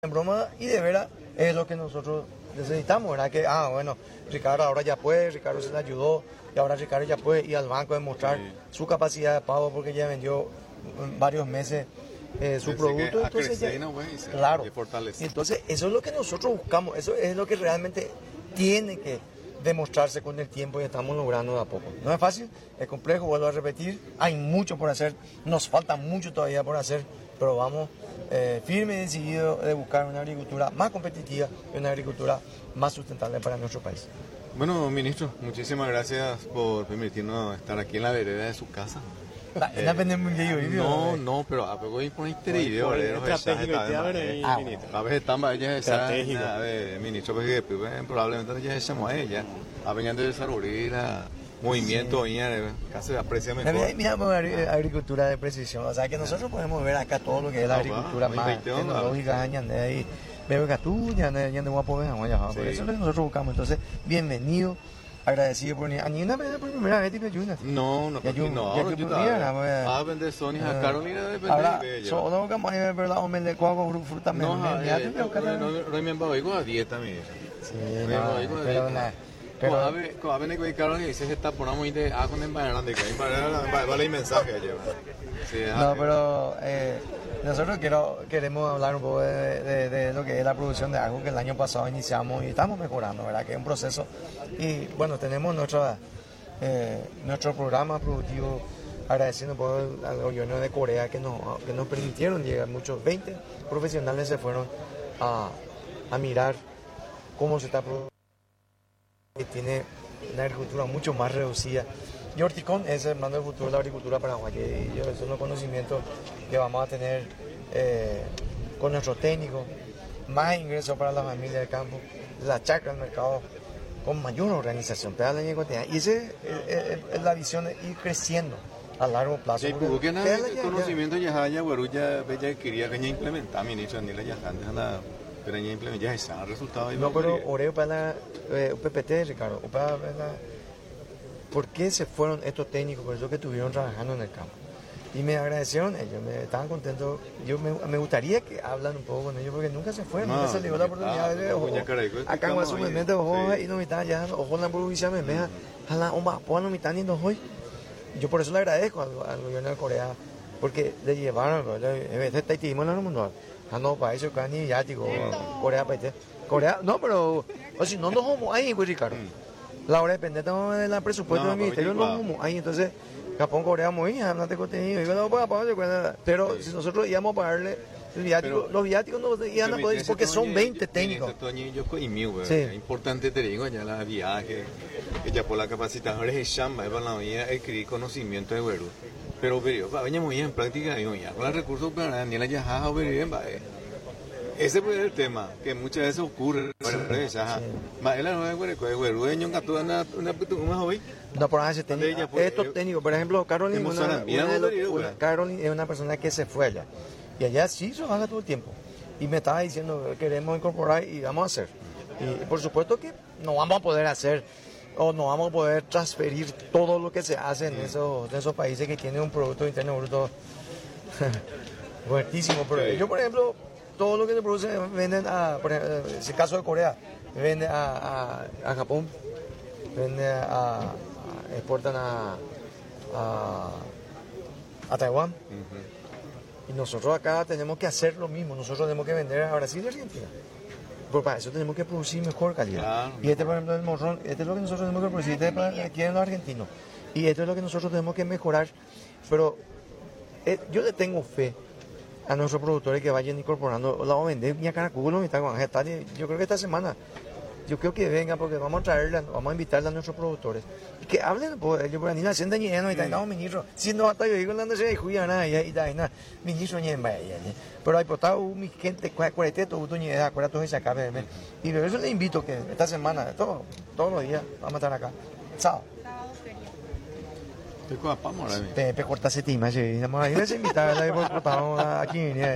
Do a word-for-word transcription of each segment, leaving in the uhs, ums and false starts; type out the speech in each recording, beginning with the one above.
en broma y de veras es lo que nosotros necesitamos, ¿verdad? Que, ah, bueno, Ricardo ahora ya puede, Ricardo se le ayudó y ahora Ricardo ya puede ir al banco a demostrar sí. su capacidad de pago porque ya vendió varios meses eh, su producto. Entonces, ya, no, wey, se, claro, entonces eso es lo que nosotros buscamos, eso es lo que realmente tiene que demostrarse con el tiempo y estamos logrando de a poco. No es fácil, es complejo, vuelvo a repetir, hay mucho por hacer, nos falta mucho todavía por hacer, pero vamos eh, firme y decidido de buscar una agricultura más competitiva y una agricultura más sustentable para nuestro país. Bueno, ministro, muchísimas gracias por permitirnos estar aquí en la vereda de su casa. Eh, no, no, pero a poco por interior, estratégico, a veces estamos ella estratégico, ministro, porque probablemente ya estamos a ella, a venir de desarrollar movimiento, casi aprecia mejor. Miramos agricultura de precisión, o sea que nosotros podemos ver acá todo lo que es la agricultura más tecnológica, y veo que tú ya no vas a poder, por eso es lo que nosotros buscamos. Entonces, bienvenido. Agradecido por venir. ¿Ni una vez por primera vez te ayuda? No, no, ya yo, no. Ya yo estaba a vender Sony a Carolina de vender. Ahora, solo que más es verdad, hombre, de cuaco fruta no, ya te veo cada no, no me embajo a dieta mi. Sí, pero nada. Pero a ver, a ver que Carolina dice que está por una muy de ah con embajar de que vale el mensaje allá. Sí, no, pero eh, nosotros quiero, queremos hablar un poco de, de, de lo que es la producción de algo que el año pasado iniciamos y estamos mejorando, ¿verdad? Que es un proceso. Y bueno, tenemos nuestra, eh, nuestro programa productivo, agradeciendo por el, al gobierno de Corea que nos, que nos permitieron llegar. Muchos veinte profesionales se fueron a, a mirar cómo se está produciendo. Que tiene una agricultura mucho más reducida. Y Horticón es el mando del futuro de la agricultura paraguaya y yo, esos son los conocimientos que vamos a tener eh, con nuestros técnicos, más ingresos para la familia del campo, la chacra del mercado con mayor organización, y esa es, es, es la visión de ir creciendo a largo plazo. Sí, porque que nada el conocimiento ya haya guarulla bella quería que ya implementar ministro ni la ya nada pero ya implementar ya está resultado. No, pero oreo para la eh, U P P T, Ricardo, para la ¿por qué se fueron estos técnicos? Por eso que estuvieron trabajando en el campo. Y me agradecieron ellos, me estaban contentos. Yo me, me gustaría que hablan un poco con ellos, porque nunca se fueron, no, nunca se les dio la oportunidad de ver. Acá en Guasú me mete ojo y no me están ya, ojo en la provincia me deja, a la oma, pues no me están yendo hoy. Yo por eso le agradezco al, al gobierno de Corea, porque le llevaron, le está hicimos en el mundo. Ah, no, para eso, Cani, ya, digo, Corea, Corea, no, pero, o si no, nos vamos ahí, pues Ricardo. La hora depende de la presupuesto no, del ministerio, no vamos ahí, entonces Japón, Corea, muy bien, no te contenido, yo no puedo pagar, pero si nosotros íbamos a pagarle el viático, los viáticos no iban a poder, porque son veinte técnicos. Es importante te digo, ya la viaje, que ya por la capacitación es chamba, es para la vida, adquirir conocimiento de verdad. Pero, pero, vaya muy bien en práctica, ya con los recursos para ni la ya jaja, bien, va. Ese es el tema, que muchas veces ocurre. No, por ese técnico, estos técnicos, por ejemplo, Carolina, una, una, una, Carolina es una persona que se fue allá. Y allá sí se baja todo el tiempo. Y me estaba diciendo, queremos incorporar y vamos a hacer. Y por supuesto que no vamos a poder hacer, o no vamos a poder transferir todo lo que se hace en esos, en esos países que tienen un Producto Interno Bruto fuertísimo. Pero yo, por ejemplo, todo lo que se produce venden a, por ejemplo, en el caso de Corea, vende a, a, a Japón, vende a, a exportan a, a, a Taiwán. Uh-huh. Y nosotros acá tenemos que hacer lo mismo, nosotros tenemos que vender a Brasil y Argentina. Pero para eso tenemos que producir mejor calidad. Claro, y este, por ejemplo, el morrón, este es lo que nosotros tenemos que producir, este es para que quieren los argentinos. Y esto es lo que nosotros tenemos que mejorar. Pero eh, yo le tengo fe a nuestros productores que vayan incorporando. La vamos a vender mi caraculo, mi taco, yo creo que esta semana, yo creo que venga porque vamos a traerla, vamos a invitarla a nuestros productores. Y que hablen, pues, yo por ahí, haciendo ñeno y tal, no, ministro, si no, hasta yo digo, no se juega nada, y tal, nada, ministro, ñen, vaya, pero hay portado mi gente, cuarenta, todo, todo, ñen, acuérdate, todo ese acá, y por eso le invito que esta semana, todo, todos los días, vamos a estar acá. Chao. Te pe corta ese tema, sí. Imagínese invitarla por cortamos aquí.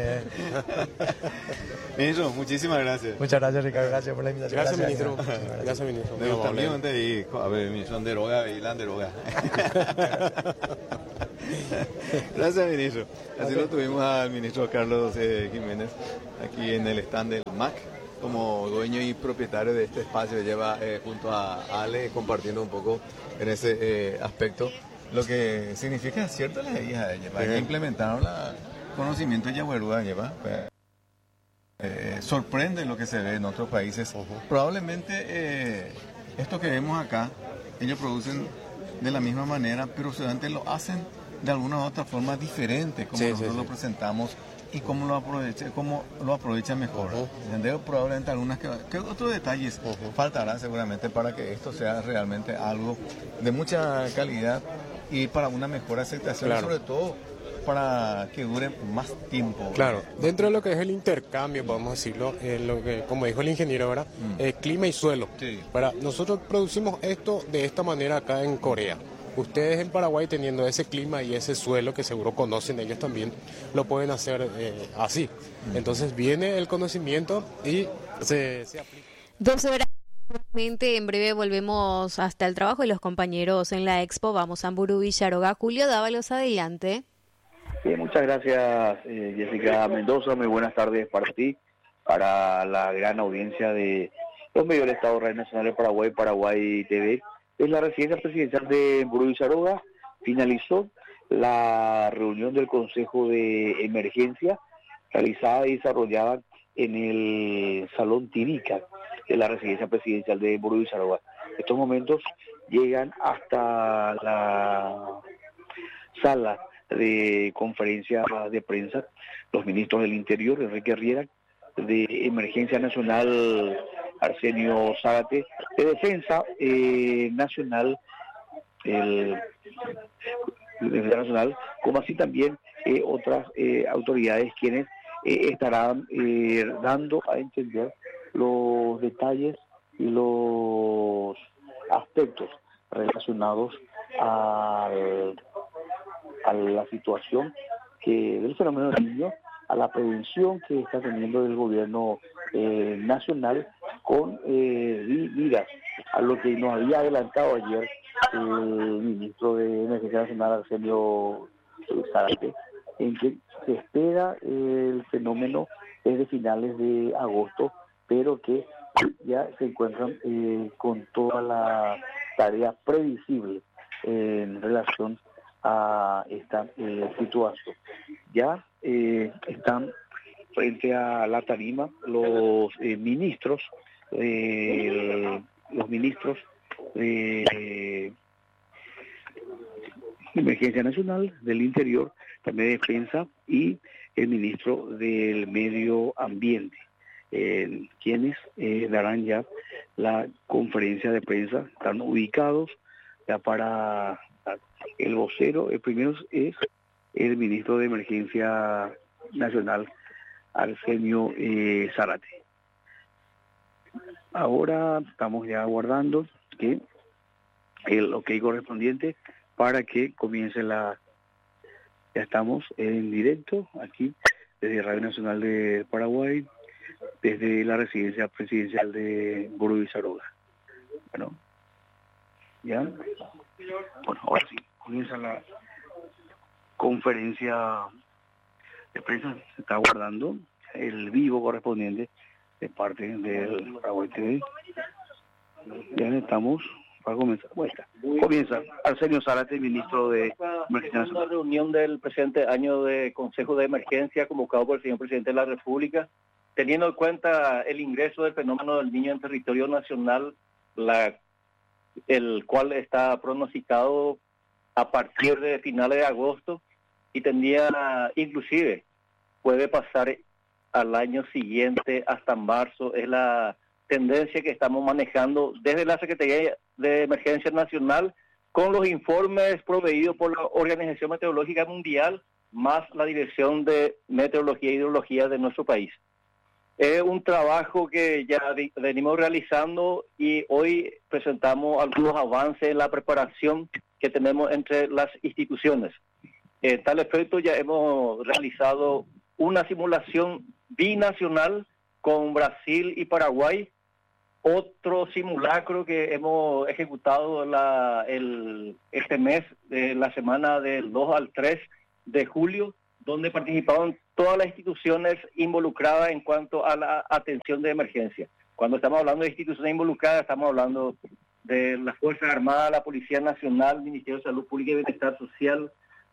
Ministro, muchísimas gracias. Muchas gracias, Ricardo. Gracias por la invitación. Gracias, gracias ministro. Gracias, gracias ministro. Me gusta también, a ver, ministro, de droga y la droga. Gracias, ministro. Así lo tuvimos al ministro Carlos eh, Jiménez aquí en el stand del M A C, como dueño y propietario de este espacio. Lleva eh, junto a Ale compartiendo un poco en ese eh, aspecto lo que significa cierto las hijas de llevar. Ya implementaron el conocimiento de Yaguarúa, lleva. Eh, sorprende lo que se ve en otros países. Uh-huh. Probablemente eh, esto que vemos acá, ellos producen de la misma manera, pero solamente lo hacen de alguna u otra forma diferente, como sí, nosotros sí, sí. lo presentamos y cómo lo aprovecha, cómo lo aprovecha mejor. Uh-huh. Probablemente algunas que, que otros detalles uh-huh. faltarán seguramente para que esto sea realmente algo de mucha calidad y para una mejor aceptación, claro. y sobre todo para que dure más tiempo. Claro, dentro de lo que es el intercambio, podemos decirlo, eh, lo que, como dijo el ingeniero ahora, mm. eh, clima y suelo. Sí. Para, nosotros producimos esto de esta manera acá en Corea. Ustedes en Paraguay, teniendo ese clima y ese suelo que seguro conocen ellos también, lo pueden hacer eh, así. Mm. Entonces viene el conocimiento y se, se aplica. Dos horas. En breve volvemos hasta el trabajo y los compañeros en la expo. Vamos a Amburú Villaroga. Julio Dávalos, adelante. Sí, muchas gracias, eh, Jessica Mendoza. Muy buenas tardes para ti, para la gran audiencia de los medios del Estado Radio Nacional de Paraguay, Paraguay T V. En la residencia presidencial de Amburú Villaroga finalizó la reunión del Consejo de Emergencia realizada y desarrollada en el Salón Tirica de la residencia presidencial de Amburú Villaroga. Estos momentos llegan hasta la sala de conferencia de prensa los ministros del Interior, Enrique Riera, de Emergencia Nacional, Arsenio Zárate, de Defensa eh, Nacional, el de Defensa Nacional, como así también eh, otras eh, autoridades quienes eh, estarán eh, dando a entender los detalles y los aspectos relacionados al a la situación que del fenómeno del niño, a la prevención que está teniendo el gobierno eh, nacional con eh, vidas, a lo que nos había adelantado ayer el ministro de Emergencia Nacional, Arsenio Zárate, en que se espera el fenómeno desde finales de agosto, pero que ya se encuentran eh, con toda la tarea previsible eh, en relación a esta eh, situación. Ya eh, están frente a la tarima los eh, ministros, eh, los ministros de Emergencia Nacional, del Interior, también de Defensa y el ministro del Medio Ambiente, eh, quienes eh, darán ya la conferencia de prensa. Están ubicados ya para el vocero. El primero es el ministro de Emergencia Nacional, Arsenio eh, Zárate. Ahora estamos ya aguardando que el ok correspondiente para que comience la... Ya estamos en directo aquí desde Radio Nacional de Paraguay, desde la residencia presidencial de Amburú Villaroga. Bueno, ya. Bueno, ahora sí, comienza la conferencia de prensa. Se está guardando el vivo correspondiente de parte del Paraguay T V. Ya estamos para comenzar. Bueno, comienza Arsenio Zárate, ministro de Emergencia Nacional. Una reunión del presente año de Consejo de Emergencia convocado por el señor presidente de la República, teniendo en cuenta el ingreso del fenómeno del niño en territorio nacional, la, el cual está pronosticado a partir de finales de agosto y tendría, inclusive, puede pasar al año siguiente hasta marzo. Es la tendencia que estamos manejando desde la Secretaría de Emergencia Nacional con los informes proveídos por la Organización Meteorológica Mundial más la Dirección de Meteorología e Hidrología de nuestro país. Es un trabajo que ya venimos realizando y hoy presentamos algunos avances en la preparación que tenemos entre las instituciones. En tal efecto, ya hemos realizado una simulación binacional con Brasil y Paraguay, otro simulacro que hemos ejecutado la, el, este mes, de la semana del dos al tres de julio, donde participaron todas las instituciones involucradas en cuanto a la atención de emergencia. Cuando estamos hablando de instituciones involucradas, estamos hablando de las Fuerzas Armadas, la Policía Nacional, Ministerio de Salud Pública y Bienestar Social,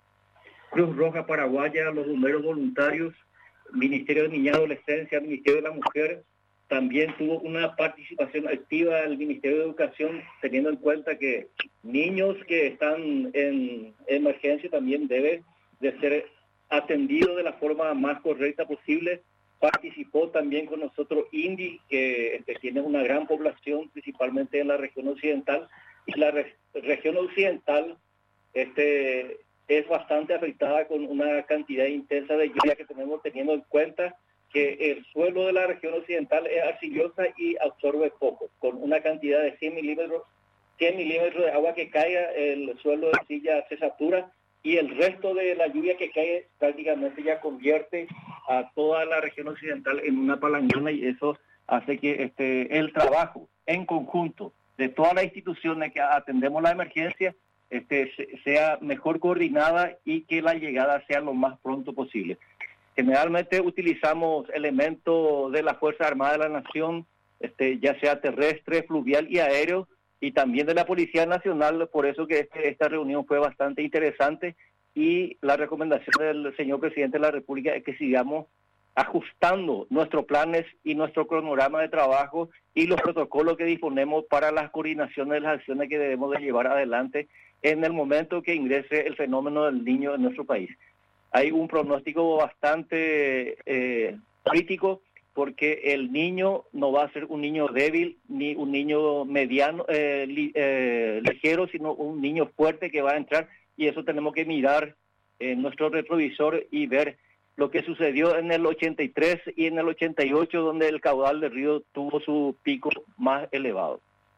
Cruz Roja Paraguaya, los bomberos voluntarios, Ministerio de Niñez y Adolescencia, Ministerio de la Mujer. También tuvo una participación activa el Ministerio de Educación, teniendo en cuenta que niños que están en emergencia también deben de ser atendidos de la forma más correcta posible. Participó también con nosotros INDI, que este, tiene una gran población, principalmente en la región occidental. Y la re región occidental este, es bastante afectada con una cantidad intensa de lluvia que tenemos, teniendo en cuenta que el suelo de la región occidental es arcillosa y absorbe poco. Con una cantidad de cien milímetros, cien milímetros de agua que caiga, el suelo de arcilla se satura, y el resto de la lluvia que cae prácticamente ya convierte a toda la región occidental en una palangana, y eso hace que este el trabajo en conjunto de todas las instituciones que atendemos la emergencia este, sea mejor coordinada y que la llegada sea lo más pronto posible. Generalmente utilizamos elementos de la Fuerza Armada de la Nación, este, ya sea terrestre, fluvial y aéreo, y también de la Policía Nacional, por eso que este, esta reunión fue bastante interesante, y la recomendación del señor Presidente de la República es que sigamos ajustando nuestros planes y nuestro cronograma de trabajo y los protocolos que disponemos para las coordinaciones de las acciones que debemos de llevar adelante en el momento que ingrese el fenómeno del niño en nuestro país. Hay un pronóstico bastante eh, crítico, porque el niño no va a ser un niño débil ni un niño mediano, eh, li, eh, ligero, sino un niño fuerte que va a entrar, y eso tenemos que mirar en nuestro retrovisor y ver lo que sucedió en el ochenta y tres y en el ochenta y ocho, donde el caudal del río tuvo su pico más elevado.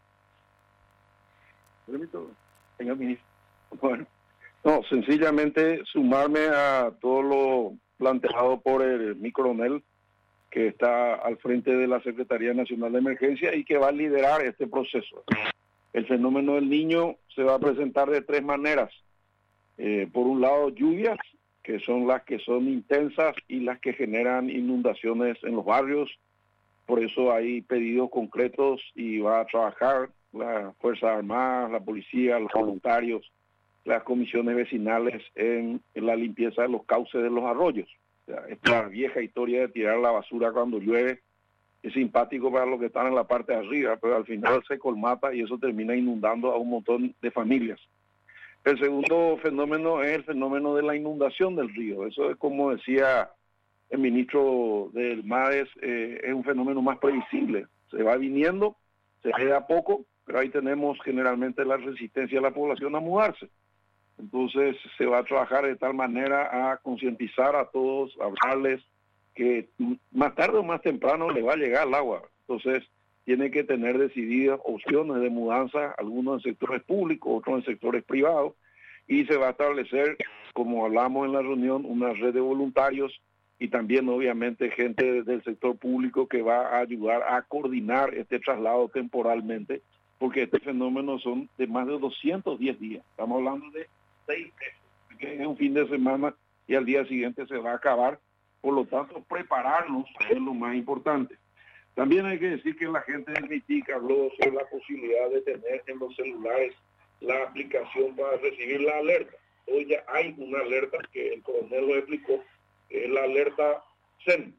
Permito, señor ministro. Bueno, no, sencillamente sumarme a todo lo planteado por el mi coronel, que está al frente de la Secretaría Nacional de Emergencia y que va a liderar este proceso. El fenómeno del niño se va a presentar de tres maneras. Eh, por un lado, lluvias, que son las que son intensas y las que generan inundaciones en los barrios. Por eso hay pedidos concretos y va a trabajar las Fuerzas Armadas, la policía, los voluntarios, las comisiones vecinales en, en la limpieza de los cauces de los arroyos. O sea, esta vieja historia de tirar la basura cuando llueve es simpático para los que están en la parte de arriba, pero al final se colmata y eso termina inundando a un montón de familias. El segundo fenómeno es el fenómeno de la inundación del río. Eso es, como decía el ministro del MADES, eh, es un fenómeno más previsible. Se va viniendo, se ve a poco, pero ahí tenemos generalmente la resistencia de la población a mudarse. Entonces se va a trabajar de tal manera a concientizar a todos, a hablarles que más tarde o más temprano le va a llegar el agua. Entonces tiene que tener decididas opciones de mudanza, algunos en sectores públicos, otros en sectores privados, y se va a establecer, como hablamos en la reunión, una red de voluntarios y también obviamente gente del sector público que va a ayudar a coordinar este traslado temporalmente, porque este fenómeno son de más de doscientos diez días. Estamos hablando de seis meses, que es un fin de semana y al día siguiente se va a acabar. Por lo tanto, prepararnos es lo más importante. También hay que decir que la gente de Mitica habló sobre la posibilidad de tener en los celulares la aplicación para recibir la alerta. Hoy ya hay una alerta que el coronel lo explicó, que es la alerta S E N,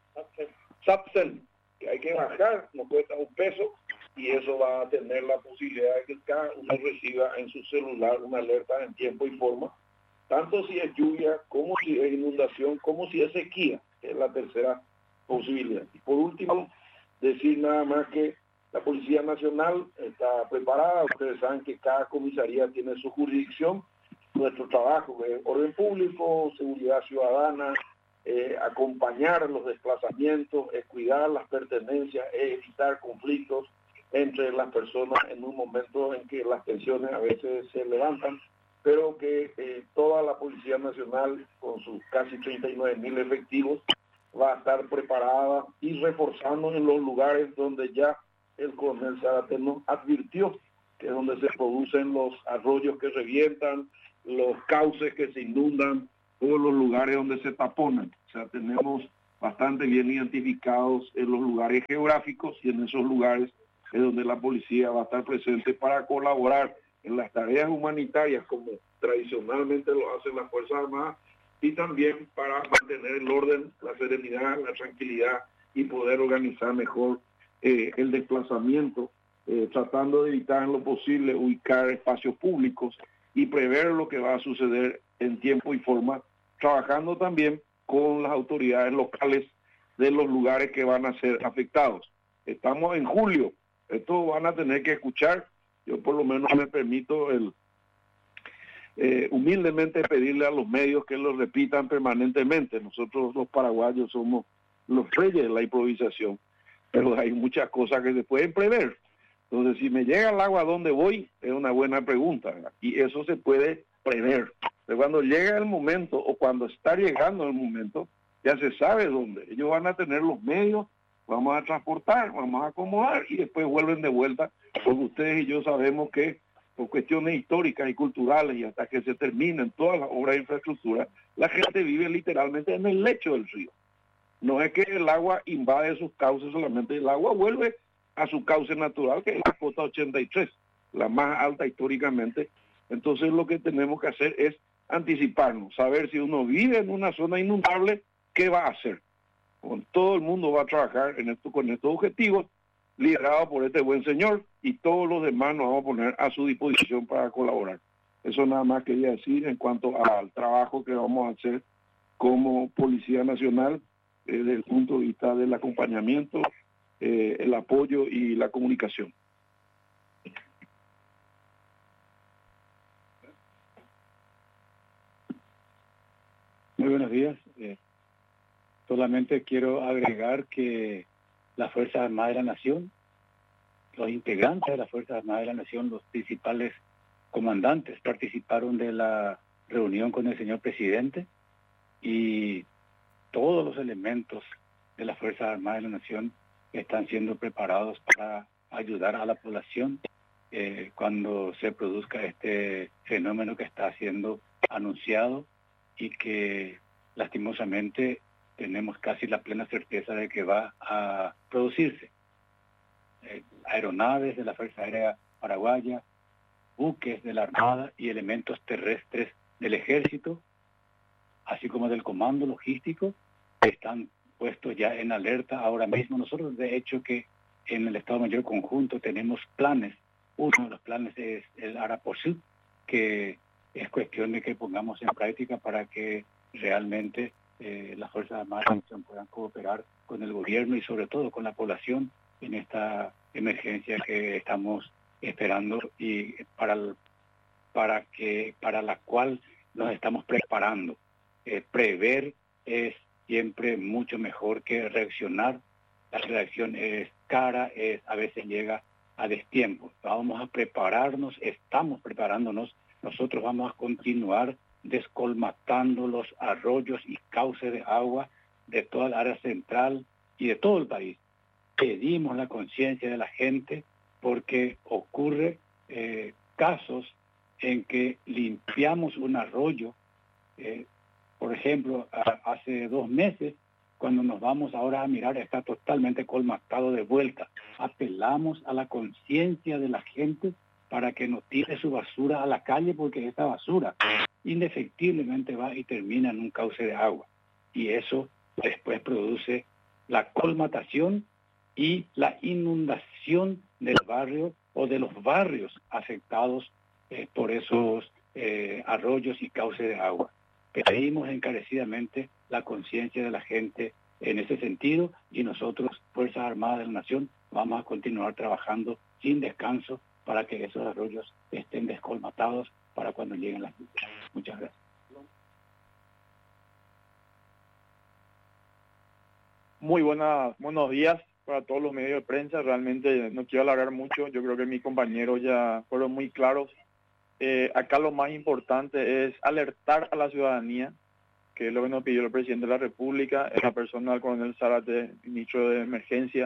SAPSEN, que hay que bajar, nos cuesta un peso, y eso va a tener la posibilidad de que cada uno reciba en su celular una alerta en tiempo y forma, tanto si es lluvia, como si es inundación, como si es sequía, que es la tercera posibilidad. Y por último, decir nada más que la Policía Nacional está preparada. Ustedes saben que cada comisaría tiene su jurisdicción. Nuestro trabajo es orden público, seguridad ciudadana, eh, acompañar los desplazamientos, es cuidar las pertenencias, es evitar conflictos entre las personas en un momento en que las tensiones a veces se levantan, pero que eh, toda la Policía Nacional, con sus casi treinta y nueve mil efectivos, va a estar preparada y reforzando en los lugares donde ya el coronel Zárate nos advirtió que es donde se producen los arroyos que revientan, los cauces que se inundan, todos los lugares donde se taponan. O sea, tenemos bastante bien identificados en los lugares geográficos y en esos lugares es donde la policía va a estar presente para colaborar en las tareas humanitarias como tradicionalmente lo hacen las Fuerzas Armadas y también para mantener el orden, la serenidad, la tranquilidad y poder organizar mejor eh, el desplazamiento, eh, tratando de evitar en lo posible ubicar espacios públicos y prever lo que va a suceder en tiempo y forma, trabajando también con las autoridades locales de los lugares que van a ser afectados. Estamos en julio, esto van a tener que escuchar, yo por lo menos me permito el eh, humildemente pedirle a los medios que lo repitan permanentemente. Nosotros los paraguayos somos los reyes de la improvisación, pero hay muchas cosas que se pueden prever. Entonces, si me llega el agua a dónde voy, es una buena pregunta, ¿verdad? Y eso se puede prever. Pero cuando llega el momento, o cuando está llegando el momento, ya se sabe dónde. Ellos van a tener los medios, vamos a transportar, vamos a acomodar, y después vuelven de vuelta, porque ustedes y yo sabemos que por cuestiones históricas y culturales, y hasta que se terminen todas las obras de infraestructura, la gente vive literalmente en el lecho del río. No es que el agua invade sus cauces solamente, el agua vuelve a su cauce natural, que es la cota ochenta y tres, la más alta históricamente. Entonces lo que tenemos que hacer es anticiparnos, saber si uno vive en una zona inundable, ¿qué va a hacer? Con todo el mundo va a trabajar en esto, con estos objetivos, liderado por este buen señor, y todos los demás nos vamos a poner a su disposición para colaborar. Eso nada más quería decir en cuanto al trabajo que vamos a hacer como Policía Nacional, eh, desde el punto de vista del acompañamiento, eh, el apoyo y la comunicación. Muy buenos días. Eh, solamente quiero agregar que las Fuerzas Armadas de la Nación, los integrantes de las Fuerzas Armadas de la Nación, los principales comandantes, participaron de la reunión con el señor presidente, y todos los elementos de las Fuerzas Armadas de la Nación están siendo preparados para ayudar a la población eh, cuando se produzca este fenómeno que está siendo anunciado y que lastimosamente tenemos casi la plena certeza de que va a producirse. Eh, aeronaves de la Fuerza Aérea Paraguaya, buques de la Armada y elementos terrestres del Ejército, así como del Comando Logístico, están puestos ya en alerta ahora mismo. Nosotros, de hecho, que en el Estado Mayor Conjunto tenemos planes. Uno de los planes es el Araposud, que es cuestión de que pongamos en práctica para que realmente eh, las Fuerzas Armadas de la Nación puedan cooperar con el gobierno y sobre todo con la población en esta emergencia que estamos esperando y para, el, para, que, para la cual nos estamos preparando. Eh, prever es siempre mucho mejor que reaccionar. La reacción es cara, es, a veces llega a destiempo. Vamos a prepararnos, estamos preparándonos. Nosotros vamos a continuar descolmatando los arroyos y cauces de agua de toda el área central y de todo el país. Pedimos la conciencia de la gente porque ocurre eh, casos en que limpiamos un arroyo. Eh, por ejemplo, a, hace dos meses, cuando nos vamos ahora a mirar, está totalmente colmatado de vuelta. Apelamos a la conciencia de la gente para que no tire su basura a la calle, porque esta basura indefectiblemente va y termina en un cauce de agua. Y eso después produce la colmatación y la inundación del barrio o de los barrios afectados eh, por esos eh, arroyos y cauces de agua. Pedimos encarecidamente la conciencia de la gente en ese sentido, y nosotros, Fuerzas Armadas de la Nación, vamos a continuar trabajando sin descanso para que esos arroyos estén descolmatados para cuando lleguen las lluvias. Muchas gracias. Muy buenas, buenos días para todos los medios de prensa. Realmente no quiero alargar mucho, yo creo que mis compañeros ya fueron muy claros. Eh, acá lo más importante es alertar a la ciudadanía, que es lo que nos pidió el presidente de la República, en la persona del coronel Zárate, ministro de Emergencia,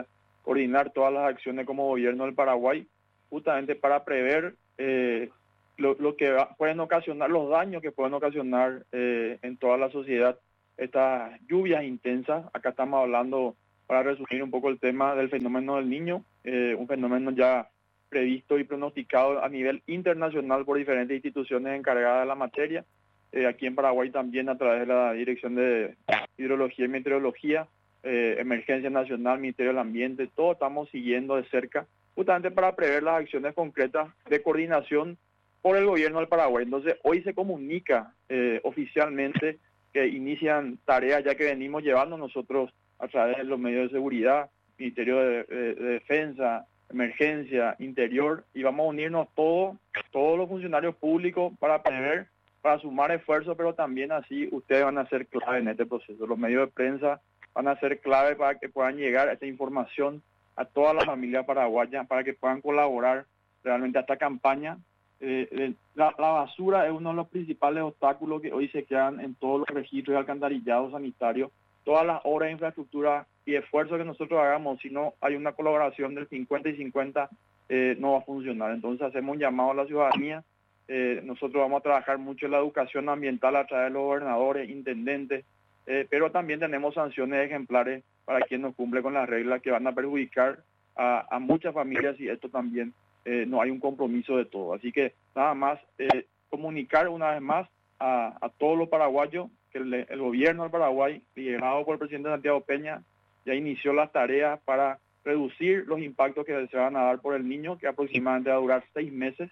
coordinar todas las acciones como gobierno del Paraguay, justamente para prever eh, lo, lo que va, pueden ocasionar, los daños que pueden ocasionar eh, en toda la sociedad estas lluvias intensas. Acá estamos hablando, para resumir un poco el tema del fenómeno del Niño, eh, un fenómeno ya previsto y pronosticado a nivel internacional por diferentes instituciones encargadas de la materia. Eh, aquí en Paraguay también a través de la Dirección de Hidrología y Meteorología, eh, Emergencia Nacional, Ministerio del Ambiente, todos estamos siguiendo de cerca, justamente para prever las acciones concretas de coordinación por el gobierno del Paraguay. Entonces, hoy se comunica eh, oficialmente que inician tareas ya que venimos llevando nosotros a través de los medios de seguridad, Ministerio de, de, de Defensa, Emergencia, Interior, y vamos a unirnos todos, todos los funcionarios públicos para prever, para sumar esfuerzos, pero también así ustedes van a ser clave en este proceso. Los medios de prensa van a ser clave para que puedan llegar esta información a toda la familia paraguaya, para que puedan colaborar realmente a esta campaña. Eh, la, la basura es uno de los principales obstáculos que hoy se quedan en todos los registros de alcantarillado sanitario. Todas las obras de infraestructura y esfuerzos que nosotros hagamos, si no hay una colaboración del cincuenta y cincuenta, eh, no va a funcionar. Entonces hacemos un llamado a la ciudadanía. Eh, nosotros vamos a trabajar mucho en la educación ambiental a través de los gobernadores, intendentes, eh, pero también tenemos sanciones ejemplares para quien no cumple con las reglas, que van a perjudicar a, a muchas familias, y esto también eh, no hay un compromiso de todo. Así que nada más eh, comunicar una vez más a, a todos los paraguayos que el, el gobierno del Paraguay, liderado por el presidente Santiago Peña, ya inició las tareas para reducir los impactos que se van a dar por el Niño, que aproximadamente va a durar seis meses,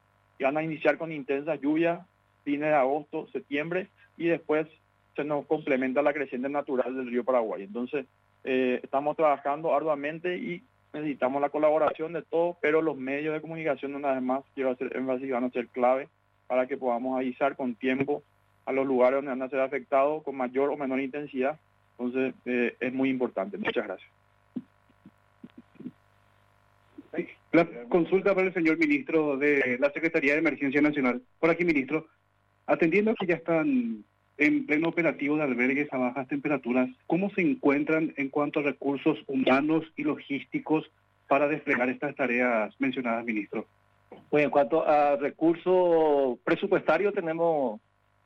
y van a iniciar con intensas lluvias fines de agosto, septiembre, y después se nos complementa la creciente natural del río Paraguay. Entonces, eh, estamos trabajando arduamente y necesitamos la colaboración de todos, pero los medios de comunicación, una vez más, quiero hacer énfasis, van a ser clave para que podamos avisar con tiempo a los lugares donde van a ser afectados con mayor o menor intensidad. Entonces, eh, es muy importante. Muchas gracias. La consulta para el señor ministro de la Secretaría de Emergencia Nacional. Por aquí, ministro, atendiendo que ya están en pleno operativo de albergues a bajas temperaturas, ¿cómo se encuentran en cuanto a recursos humanos y logísticos para desplegar estas tareas mencionadas, ministro? Bueno, en cuanto a recursos presupuestarios, tenemos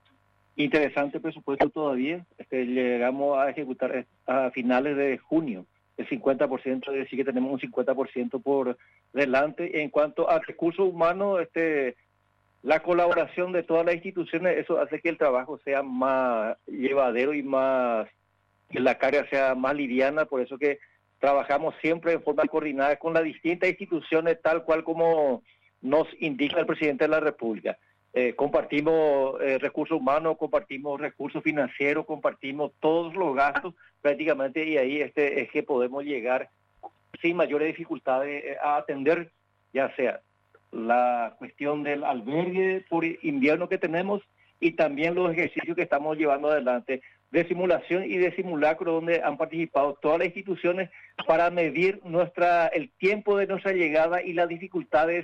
interesante presupuesto todavía. Este, llegamos a ejecutar a finales de junio el cincuenta por ciento, es decir que tenemos un cincuenta por ciento por delante. En cuanto a recursos humanos, este, la colaboración de todas las instituciones, eso hace que el trabajo sea más llevadero y más, que la carga sea más liviana. Por eso que trabajamos siempre en forma coordinada con las distintas instituciones, tal cual como nos indica el presidente de la República. Eh, compartimos eh, recursos humanos, compartimos recursos financieros, compartimos todos los gastos prácticamente, y ahí este es que podemos llegar sin mayores dificultades eh, a atender, ya sea la cuestión del albergue por invierno que tenemos, y también los ejercicios que estamos llevando adelante de simulación y de simulacro, donde han participado todas las instituciones para medir nuestra el tiempo de nuestra llegada y las dificultades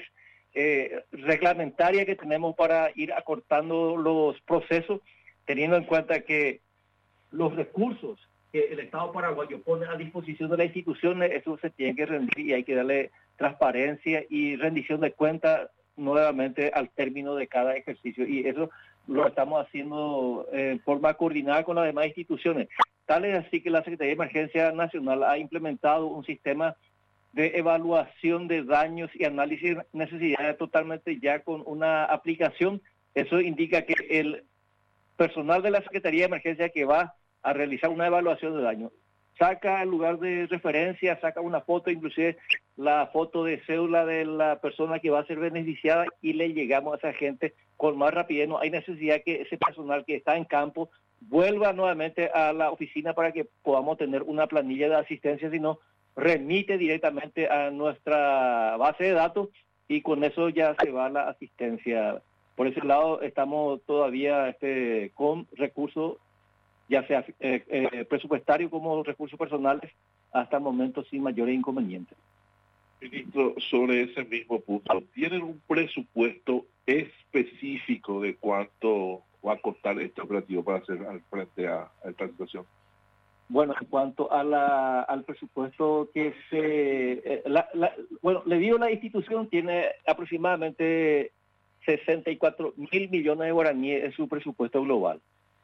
Eh, reglamentaria que tenemos para ir acortando los procesos, teniendo en cuenta que los recursos que el Estado paraguayo pone a disposición de las instituciones, eso se tiene que rendir y hay que darle transparencia y rendición de cuentas nuevamente al término de cada ejercicio, y eso lo estamos haciendo en forma coordinada con las demás instituciones. Tal es así que la Secretaría de Emergencia Nacional ha implementado un sistema de evaluación de daños y análisis de necesidades totalmente ya con una aplicación. Eso indica que el personal de la Secretaría de Emergencia que va a realizar una evaluación de daños saca el lugar de referencia, saca una foto, inclusive la foto de cédula de la persona que va a ser beneficiada, y le llegamos a esa gente con más rapidez. No hay necesidad que ese personal que está en campo vuelva nuevamente a la oficina para que podamos tener una planilla de asistencia, sino remite directamente a nuestra base de datos y con eso ya se va la asistencia. Por ese lado estamos todavía este, con recursos, ya sea eh, eh, presupuestario como recursos personales, hasta el momento sin mayores inconvenientes. Ministro, sobre ese mismo punto, ¿tienen un presupuesto específico de cuánto va a costar este operativo para hacer al frente a, a esta situación? Bueno, en cuanto a la, al presupuesto que se... Eh, la, la, bueno, le digo, la institución tiene aproximadamente sesenta y cuatro mil millones de guaraníes en su presupuesto global.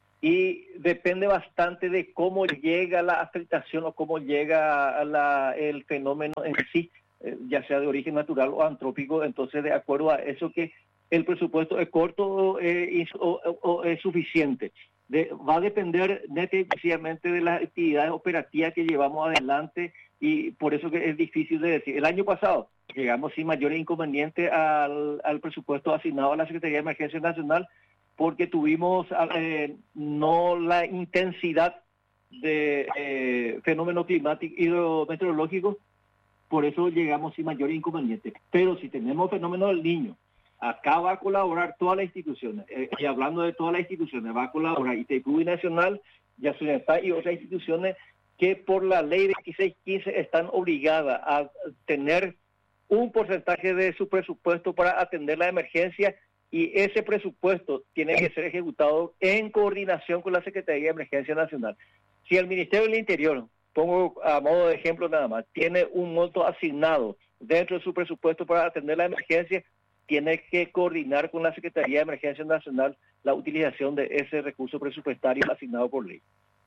Y depende bastante de cómo llega la afectación o cómo llega la, el fenómeno en sí, eh, ya sea de origen natural o antrópico. Entonces, de acuerdo a eso, que el presupuesto es corto eh, o, o, o es suficiente. De, va a depender netamente de las actividades operativas que llevamos adelante, y por eso que es difícil de decir. El año pasado llegamos sin mayor inconveniente al, al presupuesto asignado a la Secretaría de Emergencia Nacional, porque tuvimos eh, no la intensidad de eh, fenómeno climático hidrometeorológico, por eso llegamos sin mayor inconveniente. Pero si tenemos fenómeno del Niño, acá va a colaborar todas las instituciones, eh, y hablando de todas las instituciones, va a colaborar Itaipú Nacional, Yacyretá y otras instituciones que por la ley veintiséis quince están obligadas a tener un porcentaje de su presupuesto para atender la emergencia, y ese presupuesto tiene que ser ejecutado en coordinación con la Secretaría de Emergencia Nacional. Si el Ministerio del Interior, pongo a modo de ejemplo nada más, tiene un monto asignado dentro de su presupuesto para atender la emergencia, tiene que coordinar con la Secretaría de Emergencia Nacional la utilización de ese recurso presupuestario asignado por ley.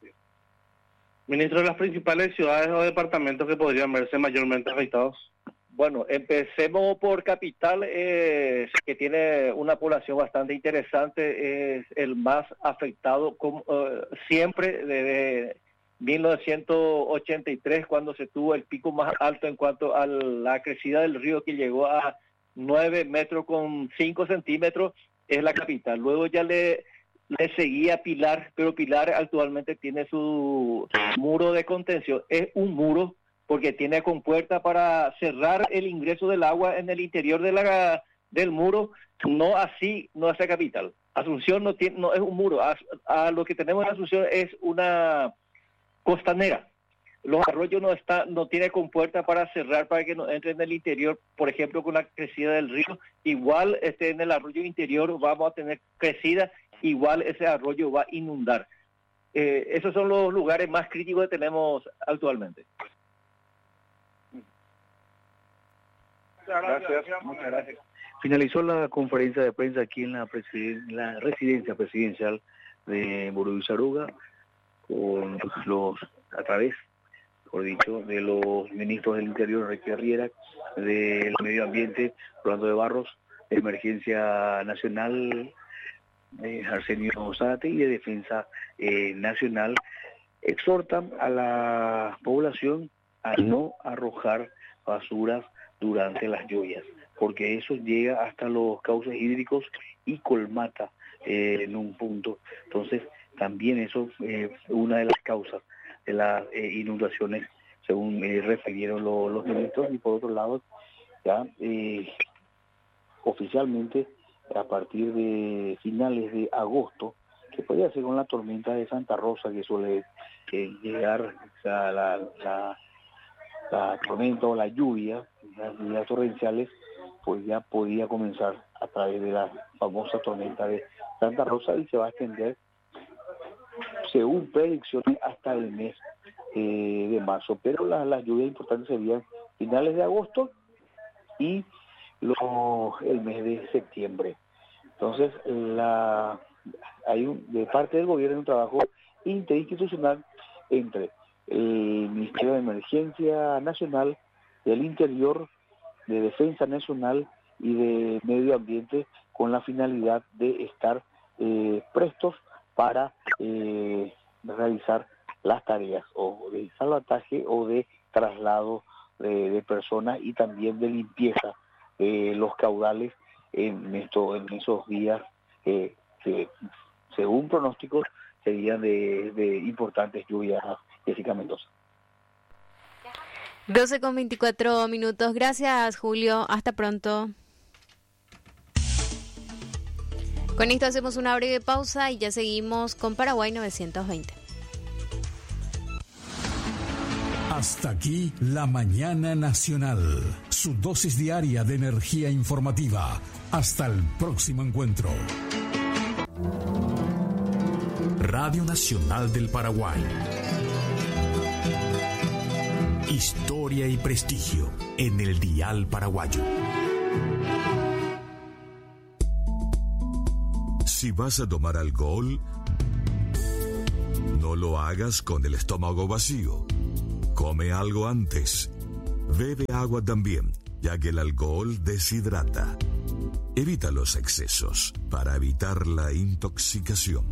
Ministro, de las principales ciudades o departamentos que podrían verse mayormente afectados. Bueno, empecemos por capital, eh, que tiene una población bastante interesante, es el más afectado como, uh, siempre desde mil novecientos ochenta y tres, cuando se tuvo el pico más alto en cuanto a la crecida del río, que llegó a nueve metros con cinco centímetros, es la capital. Luego ya le, le seguía Pilar, pero Pilar actualmente tiene su muro de contención. Es un muro porque tiene compuerta para cerrar el ingreso del agua en el interior de la, del muro, no así, no hacia capital. Asunción no tiene, no es un muro, a, a lo que tenemos en Asunción es una costanera. Los arroyos no está, no tiene compuerta para cerrar para que no entre en el interior, por ejemplo, con la crecida del río. Igual este, en el arroyo interior vamos a tener crecida, igual ese arroyo va a inundar. Eh, esos son los lugares más críticos que tenemos actualmente. Gracias, muchas gracias. Finalizó la conferencia de prensa aquí en la, presiden la residencia presidencial de Mburuguicharuga, con los, a través, por dicho, de los ministros del Interior, Enrique Riera, del Medio Ambiente, Rolando de Barros, de Emergencia Nacional, eh, Arsenio Zárate, y de Defensa eh, Nacional, exhortan a la población a no arrojar basuras durante las lluvias, porque eso llega hasta los cauces hídricos y colmata eh, en un punto. Entonces, también eso es eh, una de las causas de las eh, inundaciones, según eh, refirieron lo, los ministros. Y por otro lado, ya eh, oficialmente, a partir de finales de agosto, que podría ser con la tormenta de Santa Rosa, que suele eh, llegar, o sea, la, la, la tormenta o la lluvia, las lluvias torrenciales, pues ya podía comenzar a través de la famosa tormenta de Santa Rosa, y se va a extender, según predicciones, hasta el mes eh, de marzo. Pero las la lluvias importantes serían finales de agosto y lo, el mes de septiembre. Entonces, la, hay un, de parte del gobierno un trabajo interinstitucional entre el Ministerio de Emergencia Nacional, del Interior, de Defensa Nacional y de Medio Ambiente, con la finalidad de estar eh, prestos para eh, realizar las tareas o de salvataje o de traslado de, de personas, y también de limpieza de los caudales en, esto, en esos días eh, que, según pronósticos, serían de, de importantes lluvias. Jessica Mendoza. doce con veinticuatro minutos. Gracias, Julio. Hasta pronto. Con esto hacemos una breve pausa y ya seguimos con Paraguay novecientos veinte. Hasta aquí la mañana nacional, su dosis diaria de energía informativa. Hasta el próximo encuentro. Radio Nacional del Paraguay. Historia y prestigio en el dial paraguayo. Si vas a tomar alcohol, no lo hagas con el estómago vacío. Come algo antes. Bebe agua también, ya que el alcohol deshidrata. Evita los excesos para evitar la intoxicación.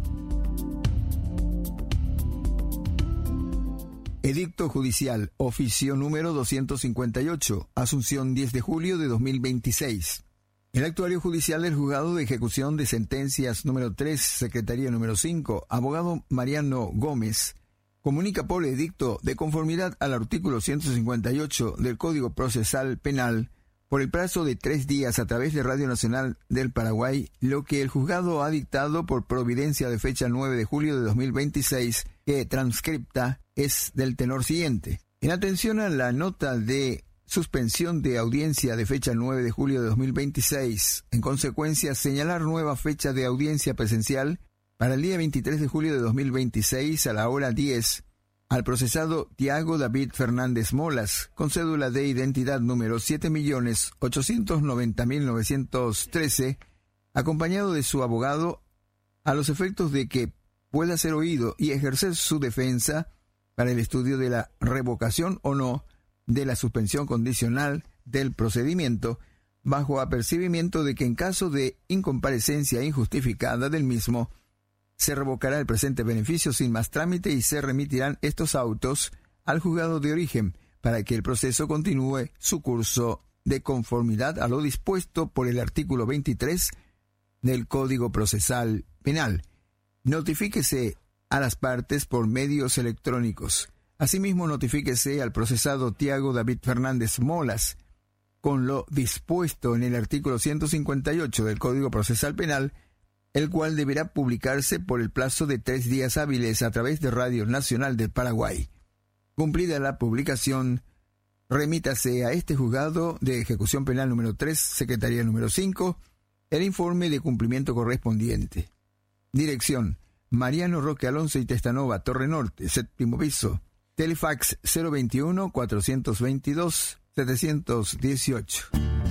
Edicto judicial, oficio número doscientos cincuenta y ocho, Asunción diez de julio de dos mil veintiséis. El actuario judicial del Juzgado de Ejecución de Sentencias número tres, Secretaría número cinco, abogado Mariano Gómez, comunica por edicto de conformidad al artículo ciento cincuenta y ocho del Código Procesal Penal, por el plazo de tres días a través de Radio Nacional del Paraguay, lo que el juzgado ha dictado por providencia de fecha nueve de julio de dos mil veintiséis, que transcripta es del tenor siguiente. En atención a la nota de suspensión de audiencia de fecha nueve de julio de dos mil veintiséis, en consecuencia señalar nueva fecha de audiencia presencial para el día veintitrés de julio de dos mil veintiséis a la hora diez, al procesado Tiago David Fernández Molas, con cédula de identidad número siete millones ochocientos noventa mil novecientos trece, acompañado de su abogado, a los efectos de que pueda ser oído y ejercer su defensa para el estudio de la revocación o no de la suspensión condicional del procedimiento, bajo apercibimiento de que en caso de incomparecencia injustificada del mismo, se revocará el presente beneficio sin más trámite y se remitirán estos autos al juzgado de origen para que el proceso continúe su curso de conformidad a lo dispuesto por el artículo veintitrés del Código Procesal Penal. Notifíquese a las partes por medios electrónicos. Asimismo, notifíquese al procesado Tiago David Fernández Molas con lo dispuesto en el artículo ciento cincuenta y ocho del Código Procesal Penal, el cual deberá publicarse por el plazo de tres días hábiles a través de Radio Nacional del Paraguay. Cumplida la publicación, remítase a este juzgado de ejecución penal número tres, Secretaría número cinco, el informe de cumplimiento correspondiente. Dirección: Mariano Roque Alonso y Testanova, Torre Norte, séptimo piso. Telefax cero veintiuno, cuatrocientos veintidós, setecientos dieciocho.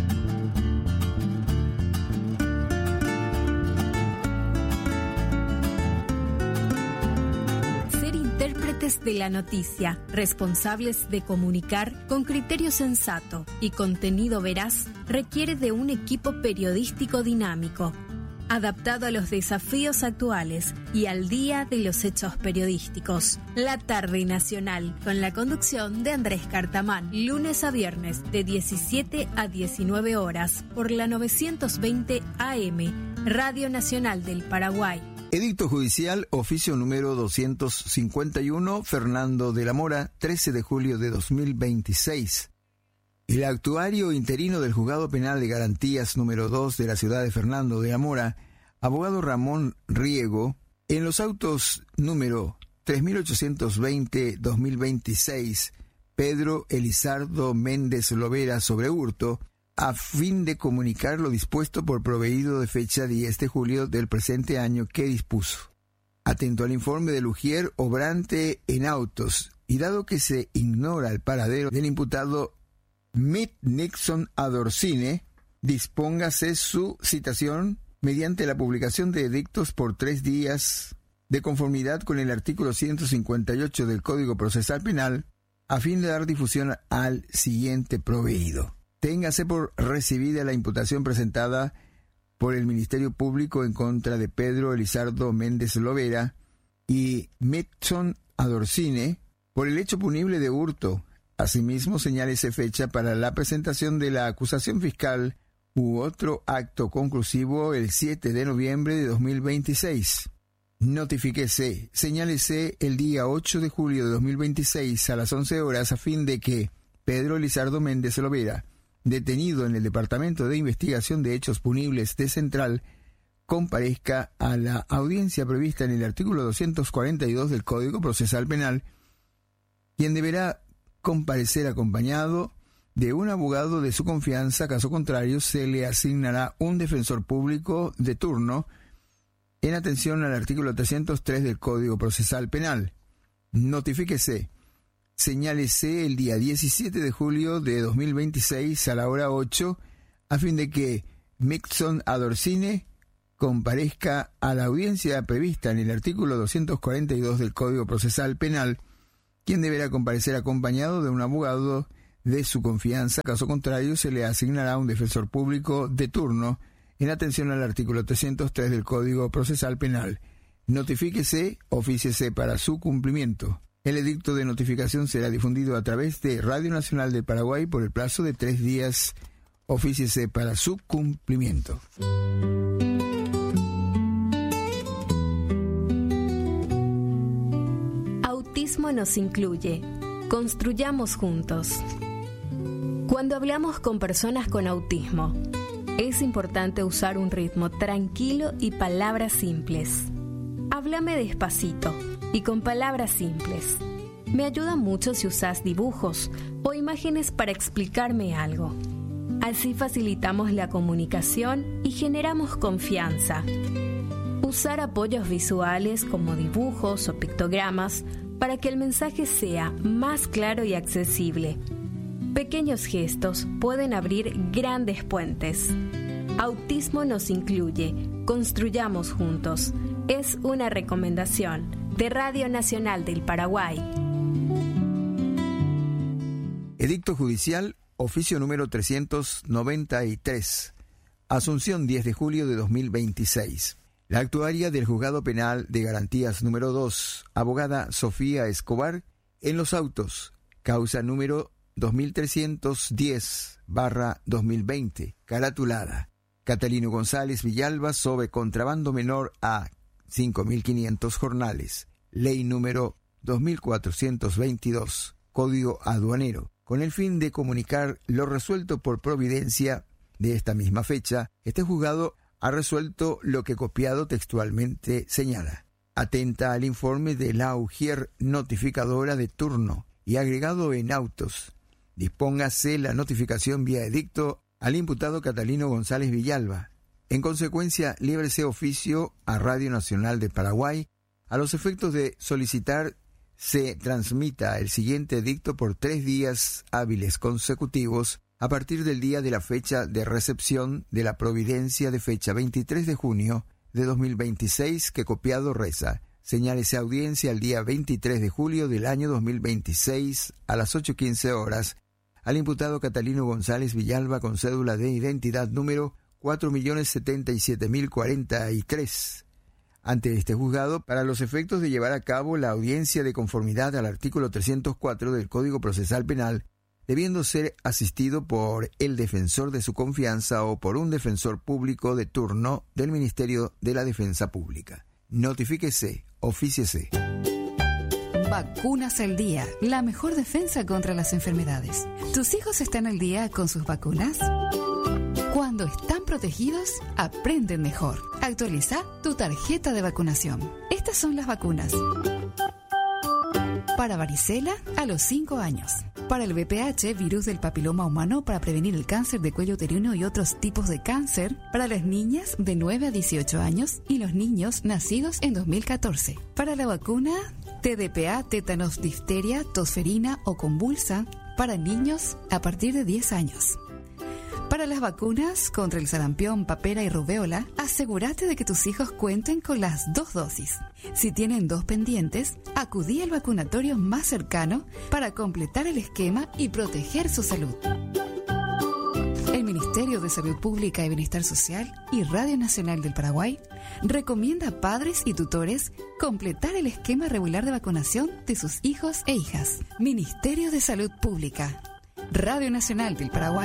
De la noticia, responsables de comunicar con criterio sensato y contenido veraz, requiere de un equipo periodístico dinámico, adaptado a los desafíos actuales y al día de los hechos periodísticos. La Tarde Nacional, con la conducción de Andrés Cartamán, lunes a viernes de diecisiete a diecinueve horas por la novecientos veinte A M, Radio Nacional del Paraguay. Edicto judicial, oficio número doscientos cincuenta y uno, Fernando de la Mora, trece de julio de dos mil veintiséis. El actuario interino del Juzgado Penal de Garantías número dos de la ciudad de Fernando de la Mora, abogado Ramón Riego, en los autos número tres mil ochocientos veinte guión dos mil veintiséis, Pedro Elizardo Méndez Lovera sobre hurto, a fin de comunicar lo dispuesto por proveído de fecha diez de julio del presente año que dispuso. Atento al informe de Lugier obrante en autos, y dado que se ignora el paradero del imputado Mitt Nixon Adorcine, dispóngase su citación mediante la publicación de edictos por tres días de conformidad con el artículo ciento cincuenta y ocho del Código Procesal Penal, a fin de dar difusión al siguiente proveído. Téngase por recibida la imputación presentada por el Ministerio Público en contra de Pedro Elizardo Méndez Lovera y Nixon Adorcine por el hecho punible de hurto. Asimismo, señálese fecha para la presentación de la acusación fiscal u otro acto conclusivo el siete de noviembre de dos mil veintiséis. Notifíquese, señálese el día ocho de julio de dos mil veintiséis a las once horas a fin de que Pedro Elizardo Méndez Lovera, detenido en el Departamento de Investigación de Hechos Punibles de Central, comparezca a la audiencia prevista en el artículo doscientos cuarenta y dos del Código Procesal Penal, quien deberá comparecer acompañado de un abogado de su confianza. Caso contrario, se le asignará un defensor público de turno en atención al artículo trescientos tres del Código Procesal Penal. Notifíquese, señálese el día diecisiete de julio de dos mil veintiséis a la hora ocho, a fin de que Mixon Adorcine comparezca a la audiencia prevista en el artículo doscientos cuarenta y dos del Código Procesal Penal, quien deberá comparecer acompañado de un abogado de su confianza. Caso contrario, se le asignará un defensor público de turno en atención al artículo trescientos tres del Código Procesal Penal. Notifíquese, ofíciese para su cumplimiento. El edicto de notificación será difundido a través de Radio Nacional del Paraguay por el plazo de tres días. Ofíciese para su cumplimiento. Autismo nos incluye. Construyamos juntos. Cuando hablamos con personas con autismo, es importante usar un ritmo tranquilo y palabras simples. Háblame despacito y con palabras simples. Me ayuda mucho si usas dibujos o imágenes para explicarme algo. Así facilitamos la comunicación y generamos confianza. Usar apoyos visuales como dibujos o pictogramas para que el mensaje sea más claro y accesible. Pequeños gestos pueden abrir grandes puentes. Autismo nos incluye. Construyamos juntos. Es una recomendación de Radio Nacional del Paraguay. Edicto judicial, oficio número trescientos noventa y tres. Asunción, diez de julio de dos mil veintiséis. La actuaria del Juzgado Penal de Garantías número dos, abogada Sofía Escobar, en los autos, causa número dos mil trescientos diez barra dos mil veinte, caratulada Catalino González Villalba sobre contrabando menor a cinco mil quinientos jornales, ley número dos mil cuatrocientos veintidós, Código Aduanero, con el fin de comunicar lo resuelto por providencia de esta misma fecha. Este juzgado ha resuelto lo que copiado textualmente señala. Atenta al informe de la Ujier notificadora de turno y agregado en autos. Dispóngase la notificación vía edicto al imputado Catalino González Villalba. En consecuencia, líbrese oficio a Radio Nacional de Paraguay a los efectos de solicitar se transmita el siguiente edicto por tres días hábiles consecutivos a partir del día de la fecha de recepción de la providencia de fecha veintitrés de junio de dos mil veintiséis, que copiado reza. Señálese audiencia el día veintitrés de julio del año dos mil veintiséis a las ocho quince horas al imputado Catalino González Villalba con cédula de identidad número cuatro millones setenta y siete mil cuarenta y tres. Ante este juzgado, para los efectos de llevar a cabo la audiencia de conformidad al artículo trescientos cuatro del Código Procesal Penal, debiendo ser asistido por el defensor de su confianza o por un defensor público de turno del Ministerio de la Defensa Pública. Notifíquese, ofíciese. Vacunas al día, la mejor defensa contra las enfermedades. ¿Tus hijos están al día con sus vacunas? Cuando están protegidos, aprenden mejor. Actualiza tu tarjeta de vacunación. Estas son las vacunas. Para varicela, a los cinco años. Para el V P H, virus del papiloma humano, para prevenir el cáncer de cuello uterino y otros tipos de cáncer. Para las niñas de nueve a dieciocho años y los niños nacidos en dos mil catorce. Para la vacuna T D P A, tétanos, difteria, tosferina o convulsa, para niños a partir de diez años. Para las vacunas contra el sarampión, papera y rubéola, asegúrate de que tus hijos cuenten con las dos dosis. Si tienen dos pendientes, acudí al vacunatorio más cercano para completar el esquema y proteger su salud. El Ministerio de Salud Pública y Bienestar Social y Radio Nacional del Paraguay recomienda a padres y tutores completar el esquema regular de vacunación de sus hijos e hijas. Ministerio de Salud Pública, Radio Nacional del Paraguay.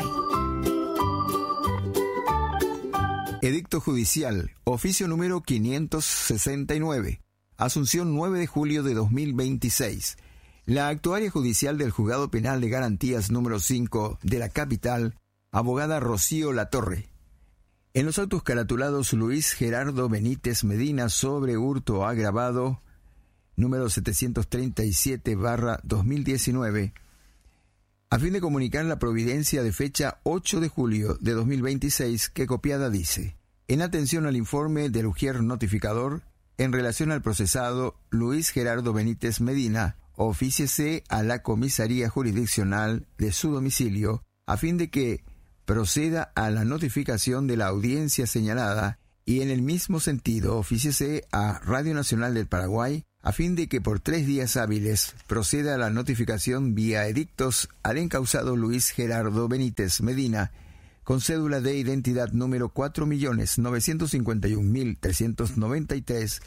Edicto judicial, oficio número quinientos sesenta y nueve. Asunción, nueve de julio de dos mil veintiséis. La actuaria judicial del Juzgado Penal de Garantías número cinco de la capital, abogada Rocío Latorre. En los autos caratulados Luis Gerardo Benítez Medina sobre hurto agravado, número setecientos treinta y siete barra dos mil diecinueve, a fin de comunicar la providencia de fecha ocho de julio de dos mil veintiséis, que copiada dice: en atención al informe del Ujier notificador, en relación al procesado Luis Gerardo Benítez Medina, ofíciese a la comisaría jurisdiccional de su domicilio a fin de que proceda a la notificación de la audiencia señalada y en el mismo sentido ofíciese a Radio Nacional del Paraguay a fin de que por tres días hábiles proceda a la notificación vía edictos al encausado Luis Gerardo Benítez Medina, con cédula de identidad número cuatro millones novecientos cincuenta y un mil trescientos noventa y tres,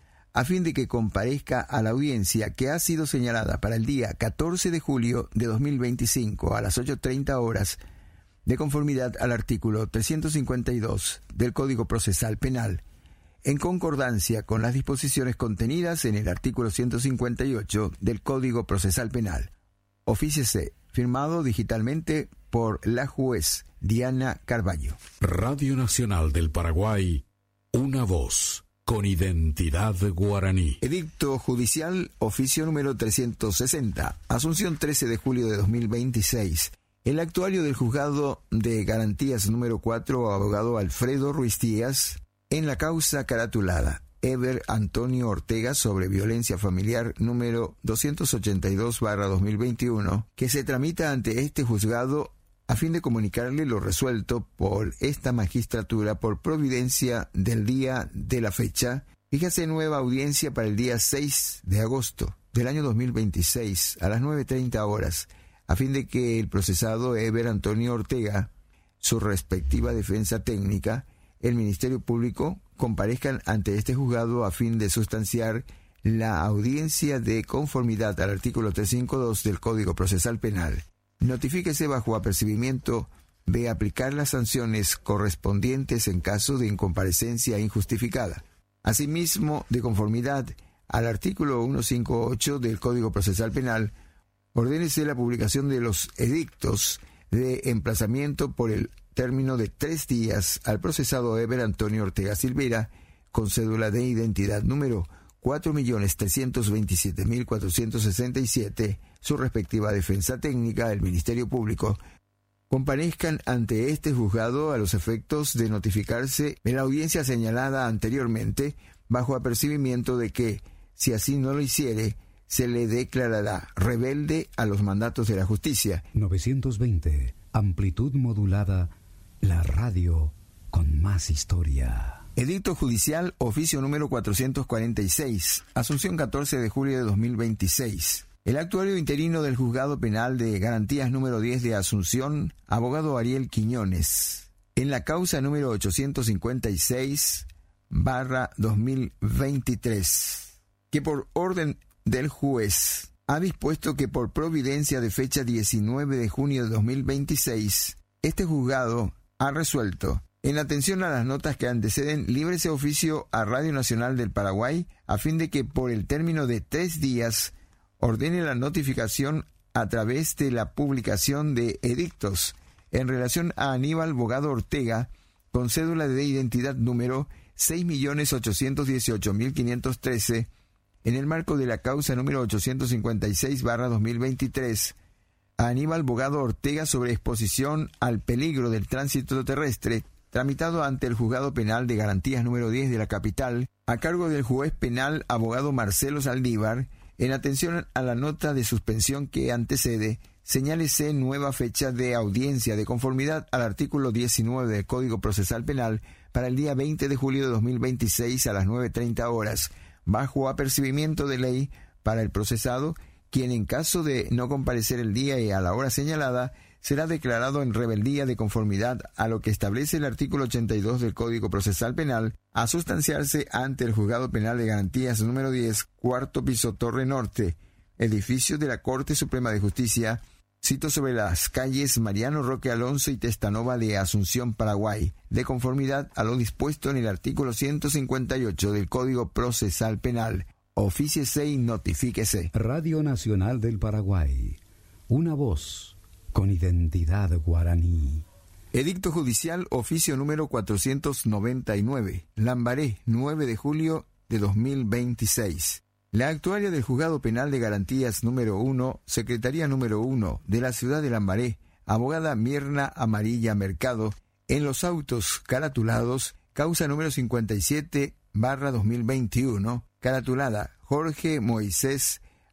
a fin de que comparezca a la audiencia que ha sido señalada para el día catorce de julio de dos mil veinticinco a las ocho treinta horas, de conformidad al artículo trescientos cincuenta y dos del Código Procesal Penal, en concordancia con las disposiciones contenidas en el artículo ciento cincuenta y ocho del Código Procesal Penal. Ofíciese, firmado digitalmente por la juez Diana Carballo. Radio Nacional del Paraguay, una voz con identidad guaraní. Edicto judicial, oficio número trescientos sesenta, Asunción trece de julio de dos mil veintiséis. El actuario del juzgado de garantías número cuatro, abogado Alfredo Ruiz Díaz, en la causa caratulada Eber Antonio Ortega sobre violencia familiar número doscientos ochenta y dos barra dos mil veintiuno, que se tramita ante este juzgado a fin de comunicarle lo resuelto por esta magistratura por providencia del día de la fecha, fíjase nueva audiencia para el día seis de agosto del año dos mil veintiséis a las nueve treinta horas, a fin de que el procesado Eber Antonio Ortega, su respectiva defensa técnica, el Ministerio Público comparezcan ante este juzgado a fin de sustanciar la audiencia de conformidad al artículo trescientos cincuenta y dos del Código Procesal Penal. Notifíquese bajo apercibimiento de aplicar las sanciones correspondientes en caso de incomparecencia injustificada. Asimismo, de conformidad al artículo ciento cincuenta y ocho del Código Procesal Penal, ordénese la publicación de los edictos de emplazamiento por el término de tres días al procesado Eber Antonio Ortega Silveira, con cédula de identidad número cuatro millones trescientos veintisiete mil cuatrocientos sesenta y siete, su respectiva defensa técnica, el Ministerio Público, comparezcan ante este juzgado a los efectos de notificarse en la audiencia señalada anteriormente, bajo apercibimiento de que, si así no lo hiciere, se le declarará rebelde a los mandatos de la justicia. novecientos veinte, amplitud modulada, la radio con más historia. Edicto judicial, oficio número cuatrocientos cuarenta y seis, Asunción catorce de julio de dos mil veintiséis. El actuario interino del Juzgado Penal de Garantías número diez de Asunción, abogado Ariel Quiñones, en la causa número ochocientos cincuenta y seis barra dos mil veintitrés, que por orden del juez ha dispuesto que por providencia de fecha diecinueve de junio de dos mil veintiséis, este juzgado ha resuelto, en atención a las notas que anteceden, libre ese oficio a Radio Nacional del Paraguay, a fin de que por el término de tres días ordene la notificación a través de la publicación de edictos en relación a Aníbal Bogado Ortega, con cédula de identidad número seis millones ochocientos dieciocho mil quinientos trece, en el marco de la causa número ochocientos cincuenta y seis barra dos mil veintitrés, a Aníbal Bogado Ortega sobre exposición al peligro del tránsito terrestre, tramitado ante el Juzgado Penal de Garantías número diez de la capital, a cargo del juez penal abogado Marcelo Saldívar, en atención a la nota de suspensión que antecede, señálese nueva fecha de audiencia de conformidad al artículo diecinueve del Código Procesal Penal para el día veinte de julio de dos mil veintiséis a las nueve treinta horas, bajo apercibimiento de ley para el procesado, quien en caso de no comparecer el día y a la hora señalada, será declarado en rebeldía de conformidad a lo que establece el artículo ochenta y dos del Código Procesal Penal, a sustanciarse ante el Juzgado Penal de Garantías número diez, cuarto piso Torre Norte, edificio de la Corte Suprema de Justicia, sito sobre las calles Mariano Roque Alonso y Testanova de Asunción, Paraguay, de conformidad a lo dispuesto en el artículo ciento cincuenta y ocho del Código Procesal Penal. Ofíciese y notifíquese. Radio Nacional del Paraguay, una voz con identidad guaraní. Edicto judicial, oficio número cuatrocientos noventa y nueve, Lambaré, nueve de julio de dos mil veintiséis. La actuaria del Juzgado Penal de Garantías número uno, Secretaría número uno de la ciudad de Lambaré, abogada Mirna Amarilla Mercado, en los autos caratulados, causa número cincuenta y siete barra dos mil veintiuno, caratulada Jorge Moisés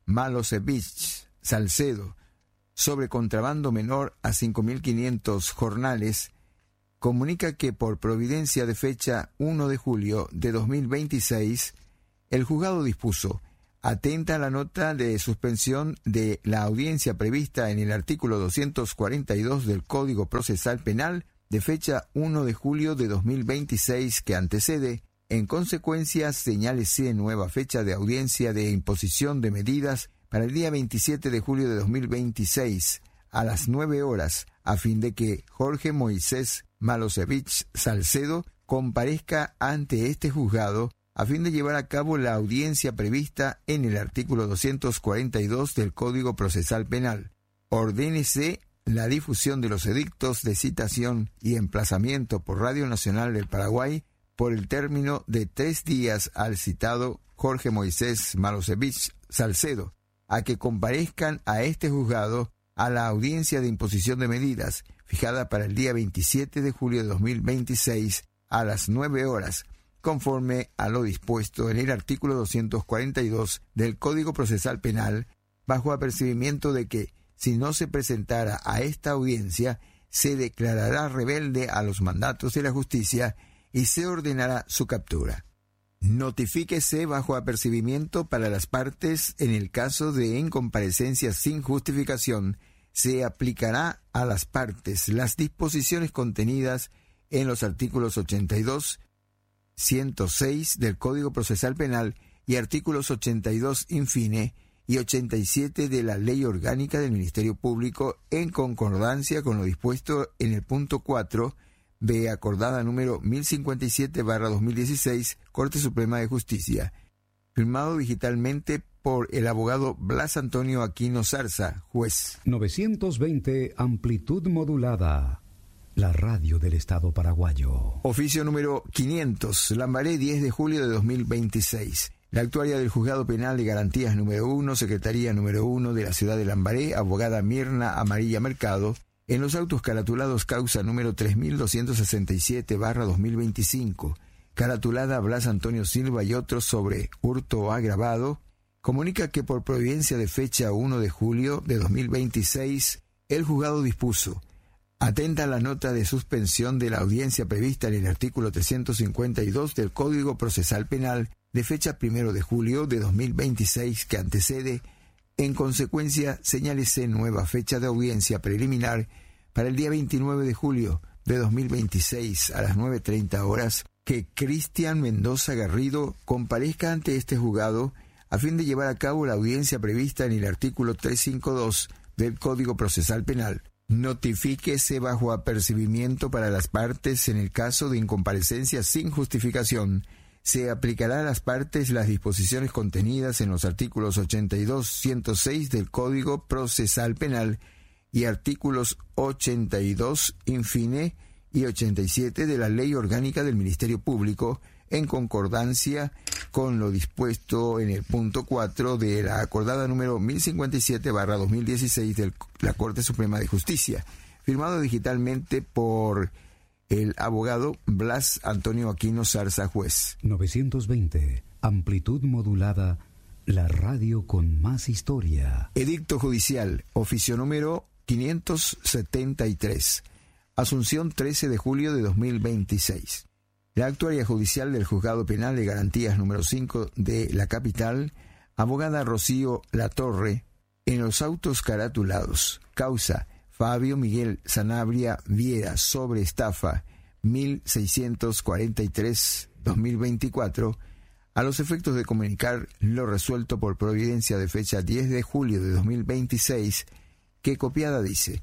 Malosevich Salcedo sobre contrabando menor a cinco mil quinientos jornales, comunica que por providencia de fecha primero de julio de dos mil veintiséis, el juzgado dispuso, atenta a la nota de suspensión de la audiencia prevista en el artículo doscientos cuarenta y dos del Código Procesal Penal de fecha primero de julio de dos mil veintiséis que antecede, en consecuencia señálese nueva fecha de audiencia de imposición de medidas para el día veintisiete de julio de dos mil veintiséis a las nueve horas, a fin de que Jorge Moisés Malosevich Salcedo comparezca ante este juzgado a fin de llevar a cabo la audiencia prevista en el artículo doscientos cuarenta y dos del Código Procesal Penal. Ordénese la difusión de los edictos de citación y emplazamiento por Radio Nacional del Paraguay por el término de tres días al citado Jorge Moisés Malosevich Salcedo, a que comparezcan a este juzgado a la audiencia de imposición de medidas, fijada para el día veintisiete de julio de dos mil veintiséis a las nueve horas, conforme a lo dispuesto en el artículo doscientos cuarenta y dos del Código Procesal Penal, bajo apercibimiento de que, si no se presentara a esta audiencia, se declarará rebelde a los mandatos de la justicia y se ordenará su captura. Notifíquese bajo apercibimiento para las partes en el caso de incomparecencia sin justificación, se aplicará a las partes las disposiciones contenidas en los artículos ochenta y dos, ciento seis del Código Procesal Penal y artículos ochenta y dos infine y ochenta y siete de la Ley Orgánica del Ministerio Público en concordancia con lo dispuesto en el punto cuatro B acordada número mil cincuenta y siete barra dos mil dieciséis, Corte Suprema de Justicia. Firmado digitalmente por el abogado Blas Antonio Aquino Zarza, juez. novecientos veinte Amplitud Modulada. La radio del Estado paraguayo. Oficio número quinientos, Lambaré, diez de julio de dos mil veintiséis. La actuaria del Juzgado Penal de Garantías número uno, Secretaría número uno de la ciudad de Lambaré, abogada Mirna Amarilla Mercado, en los autos caratulados causa número tres mil doscientos sesenta y siete barra dos mil veinticinco, caratulada Blas Antonio Silva y otros sobre hurto agravado, comunica que por providencia de fecha primero de julio de dos mil veintiséis, el juzgado dispuso, atenta a la nota de suspensión de la audiencia prevista en el artículo trescientos cincuenta y dos del Código Procesal Penal de fecha primero de julio de dos mil veintiséis que antecede, en consecuencia señálese nueva fecha de audiencia preliminar para el día veintinueve de julio de dos mil veintiséis a las nueve treinta horas, que Cristian Mendoza Garrido comparezca ante este juzgado a fin de llevar a cabo la audiencia prevista en el artículo trescientos cincuenta y dos del Código Procesal Penal. Notifíquese bajo apercibimiento para las partes en el caso de incomparecencia sin justificación. Se aplicará a las partes las disposiciones contenidas en los artículos ochenta y dos, ciento seis del Código Procesal Penal y artículos ochenta y dos infine y ochenta y siete de la Ley Orgánica del Ministerio Público, en concordancia con lo dispuesto en el punto cuatro de la acordada número mil cincuenta y siete barra dos mil dieciséis de la Corte Suprema de Justicia, firmado digitalmente por el abogado Blas Antonio Aquino Zarza, juez. novecientos veinte Amplitud Modulada, la radio con más historia. Edicto judicial, oficio número quinientos setenta y tres, Asunción, trece de julio de dos mil veintiséis. La actuaria judicial del Juzgado Penal de Garantías número cinco de la capital, abogada Rocío Latorre, en los autos caratulados, causa Fabio Miguel Sanabria Viera sobre estafa mil seiscientos cuarenta y tres barra dos mil veinticuatro, a los efectos de comunicar lo resuelto por providencia de fecha diez de julio de dos mil veintiséis, que copiada dice: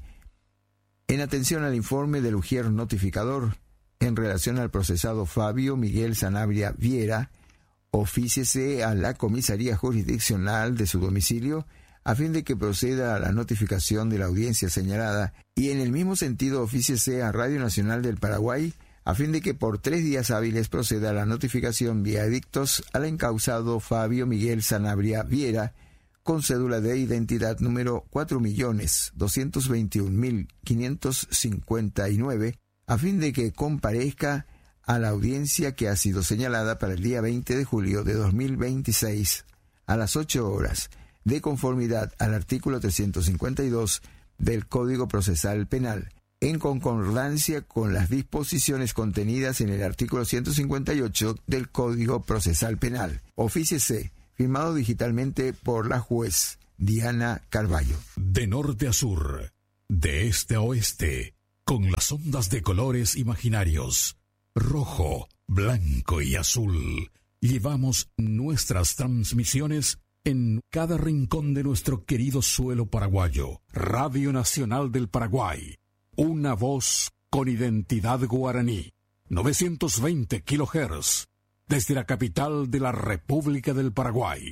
en atención al informe del ujier notificador, en relación al procesado Fabio Miguel Sanabria Viera, ofíciese a la comisaría jurisdiccional de su domicilio a fin de que proceda a la notificación de la audiencia señalada, y en el mismo sentido ofíciese a Radio Nacional del Paraguay a fin de que por tres días hábiles proceda a la notificación vía edictos al encausado Fabio Miguel Sanabria Viera, con cédula de identidad número cuatro millones doscientos veintiún mil quinientos cincuenta y nueve, a fin de que comparezca a la audiencia que ha sido señalada para el día veinte de julio de dos mil veintiséis a las ocho horas, de conformidad al artículo trescientos cincuenta y dos del Código Procesal Penal, en concordancia con las disposiciones contenidas en el artículo ciento cincuenta y ocho del Código Procesal Penal. Ofíciese, firmado digitalmente por la juez Diana Carballo. De norte a sur, de este a oeste, con las ondas de colores imaginarios, rojo, blanco y azul, llevamos nuestras transmisiones en cada rincón de nuestro querido suelo paraguayo. Radio Nacional del Paraguay, una voz con identidad guaraní, novecientos veinte kilohertz, desde la capital de la República del Paraguay.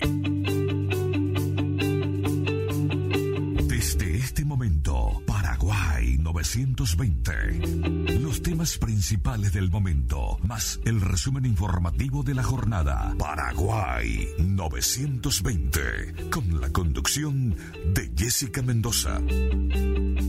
Desde este momento, Paraguay novecientos veinte. Los temas principales del momento, más el resumen informativo de la jornada. Paraguay novecientos veinte, con la conducción de Jessica Mendoza.